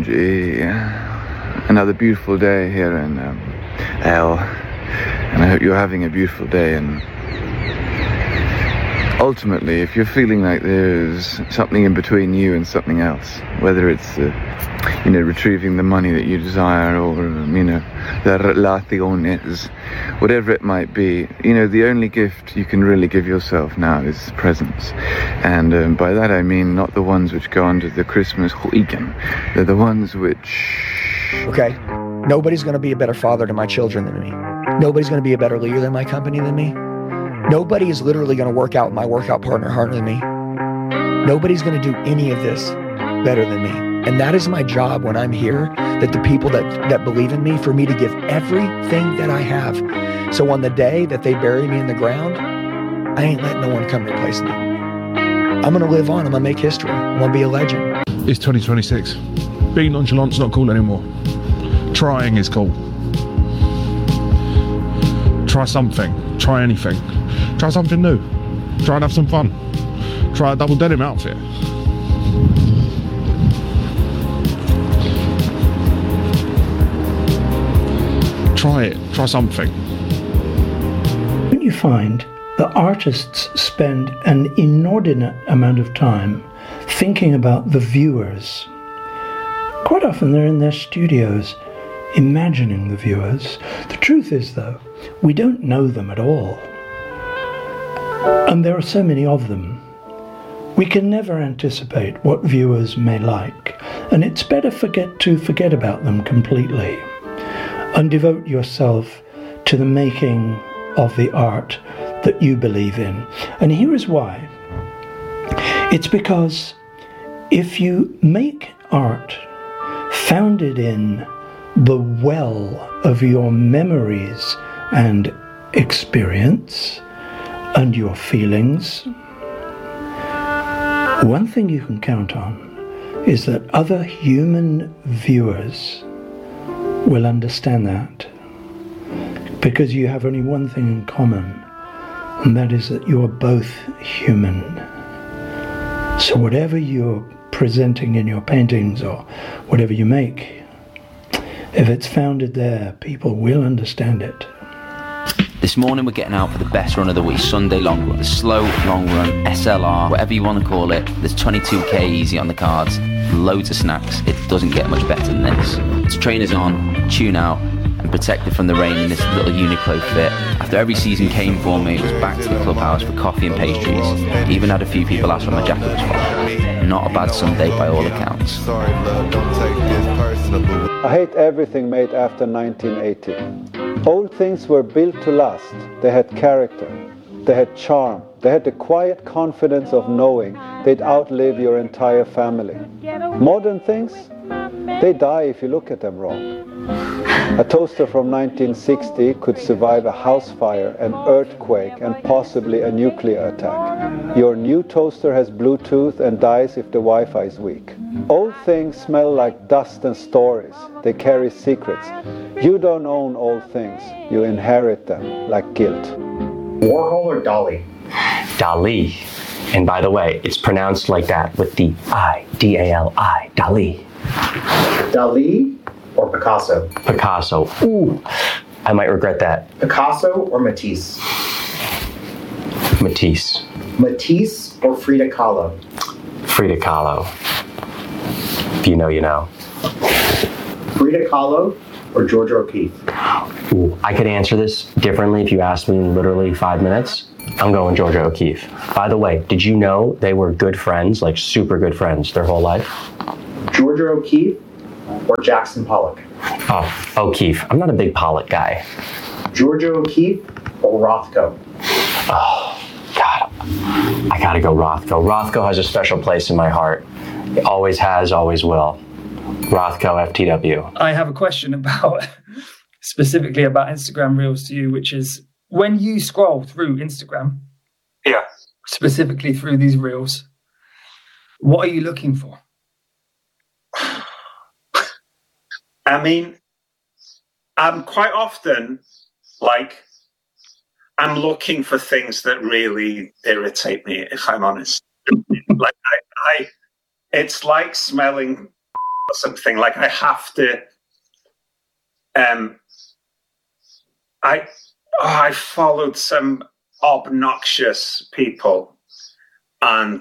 another beautiful day here in L, and I hope you're having a beautiful day. And ultimately, if you're feeling like there's something in between you and something else, whether it's retrieving the money that you desire, or the relaciones, whatever it might be, the only gift you can really give yourself now is presents. And by that I mean not the ones which go under the Christmas weekend. They're the ones which... Okay, nobody's going to be a better father to my children than me. Nobody's going to be a better leader than my company than me. Nobody is literally going to work out my workout partner harder than me. Nobody's going to do any of this better than me. And that is my job when I'm here, that the people that believe in me, for me to give everything that I have. So on the day that they bury me in the ground, I ain't letting no one come replace me. I'm going to live on. I'm going to make history. I'm going to be a legend. It's 2026. Being nonchalant's not cool anymore. Trying is cool. Try something. Try anything. Try something new. Try and have some fun. Try a double denim outfit. Try it. Try something. Don't you find that artists spend an inordinate amount of time thinking about the viewers? Quite often they're in their studios imagining the viewers. The truth is, though, we don't know them at all. And there are so many of them. We can never anticipate what viewers may like, and it's better to forget about them completely and devote yourself to the making of the art that you believe in. And here is why. It's because if you make art founded in the well of your memories and experience and your feelings, one thing you can count on is that other human viewers will understand that, because you have only one thing in common, and that is that you are both human. So whatever you're presenting in your paintings or whatever you make, if it's founded there, people will understand it. This morning we're getting out for the best run of the week, Sunday long run, the slow long run, SLR, whatever you want to call it. There's 22k easy on the cards, loads of snacks. It doesn't get much better than this. It's trainers on, tune out, and protected from the rain in this little Uniqlo fit. After every season came for me, it was back to the clubhouse for coffee and pastries. Even had a few people ask where my jacket was from. Not a bad Sunday by all accounts. Sorry, love, don't take this personal. I hate everything made after 1980. Old things were built to last. They had character. They had charm. They had the quiet confidence of knowing they'd outlive your entire family. Modern things, they die if you look at them wrong. A toaster from 1960 could survive a house fire, an earthquake, and possibly a nuclear attack. Your new toaster has Bluetooth and dies if the Wi-Fi is weak. Old things smell like dust and stories. They carry secrets. You don't own old things. You inherit them like guilt. Warhol or Dali? Dali. And by the way, it's pronounced like that with the I, D-A-L-I, Dali. Dali or Picasso? Picasso. Ooh, I might regret that. Picasso or Matisse? Matisse. Matisse or Frida Kahlo? Frida Kahlo. If you know, you know. Frida Kahlo or Georgia O'Keeffe? Ooh, I could answer this differently if you asked me in literally 5 minutes. I'm going Georgia O'Keeffe. By the way, did you know they were good friends, like super good friends, their whole life? Georgia O'Keeffe or Jackson Pollock? Oh, O'Keeffe. I'm not a big Pollock guy. Georgia O'Keeffe or Rothko? Oh, God. I gotta go Rothko. Rothko has a special place in my heart. It always has, always will. Rothko, FTW. I have a question about, specifically about Instagram Reels to you, which is, when you scroll through Instagram, specifically through these Reels, what are you looking for? I mean, I'm quite often, I'm looking for things that really irritate me, if I'm honest. It's like smelling or something, like I have to. I followed some obnoxious people, and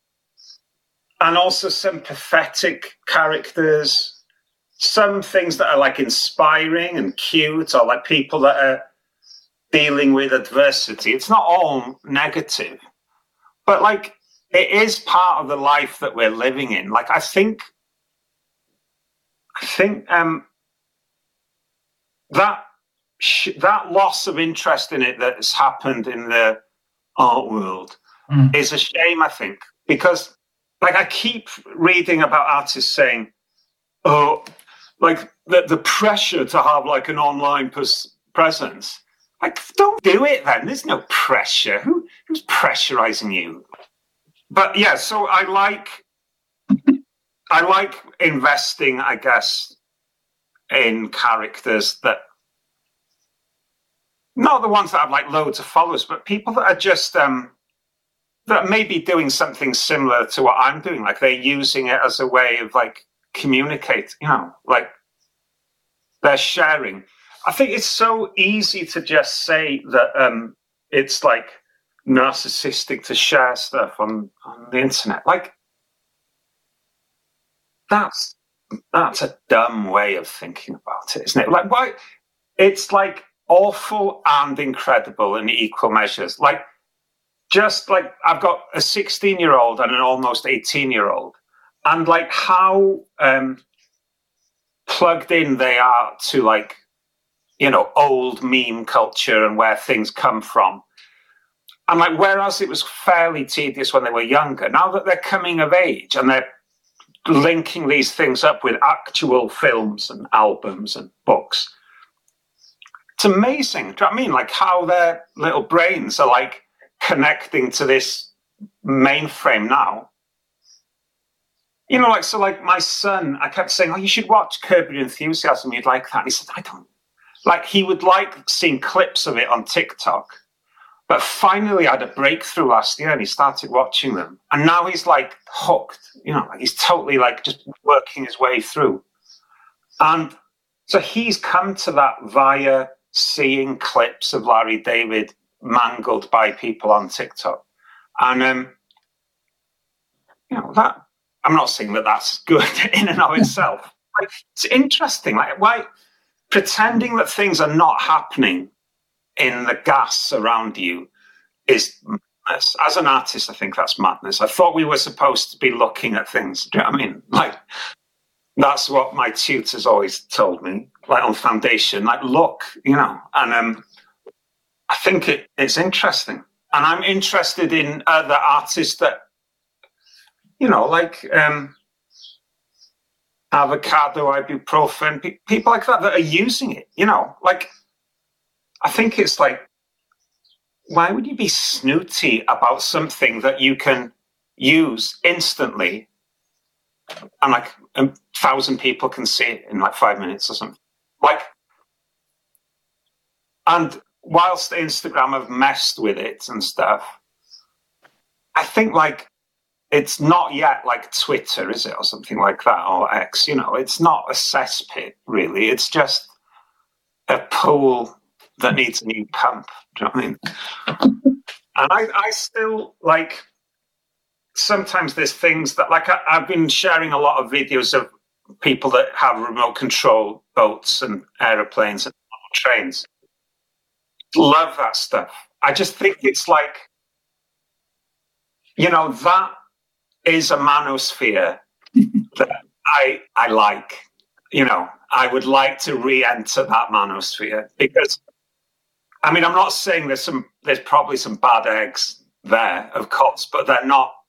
also some pathetic characters. Some things that are like inspiring and cute, or like people that are dealing with adversity. It's not all negative, but like it is part of the life that we're living in. Like I think that loss of interest in it that has happened in the art world is a shame, I think, because like I keep reading about artists saying, oh, like the pressure to have like an online presence. Like, don't do it then. There's no pressure. Who's pressurizing you? But yeah, so I like investing, I guess, in characters that, not the ones that have like loads of followers, but people that are just that may be doing something similar to what I'm doing. Like they're using it as a way of like communicate, like they're sharing. I think it's so easy to just say that it's like narcissistic to share stuff on the internet. Like that's a dumb way of thinking about it, isn't it? Like why? It's like awful and incredible in equal measures. Like just like I've got a 16-year-old and an almost 18-year-old, and like how plugged in they are to like, old meme culture and where things come from. And like, whereas it was fairly tedious when they were younger, now that they're coming of age and they're linking these things up with actual films and albums and books, it's amazing. Do you know what I mean? Like how their little brains are like connecting to this mainframe now. So like my son, I kept saying, oh, you should watch Curb Your Enthusiasm. You'd like that. And he said, I don't. Like he would like seeing clips of it on TikTok. But finally I had a breakthrough last year and he started watching them. And now he's like hooked, like he's totally like just working his way through. And so he's come to that via seeing clips of Larry David mangled by people on TikTok. And, that, I'm not saying that that's good in and of itself. Like, it's interesting. Like, why pretending that things are not happening in the gas around you is madness. As an artist, I think that's madness. I thought we were supposed to be looking at things. Do you know what I mean? Like, that's what my tutors always told me, like on foundation, like, look, and I think it's interesting. And I'm interested in other artists that, like avocado, ibuprofen, people like that are using it, like, I think it's like, why would you be snooty about something that you can use instantly and like 1,000 people can see it in like 5 minutes or something? Like, and whilst Instagram have messed with it and stuff, I think like it's not yet like Twitter, is it, or something like that, or X, it's not a cesspit really. It's just a pool that needs a new pump. Do you know what I mean? And I still like, sometimes there's things that like I've been sharing a lot of videos of people that have remote control boats and aeroplanes and trains. Love that stuff. I just think it's like, that is a manosphere that I like. I would like to re-enter that manosphere because, I mean, I'm not saying there's probably some bad eggs there, of course, but they're not